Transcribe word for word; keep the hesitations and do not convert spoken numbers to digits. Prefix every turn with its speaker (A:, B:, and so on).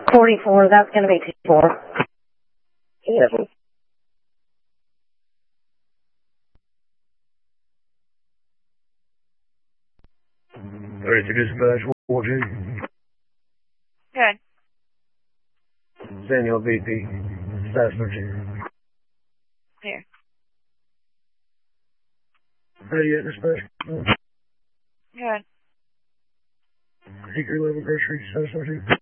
A: forty-four, that's going to be two four. Yes.
B: Ready to dispatch, watching.
C: Good.
B: Daniel B P, Staff Virginia.
C: Here.
B: Ready at dispatch.
C: Good.
B: Hickory Level Grocery, Staff Virginia.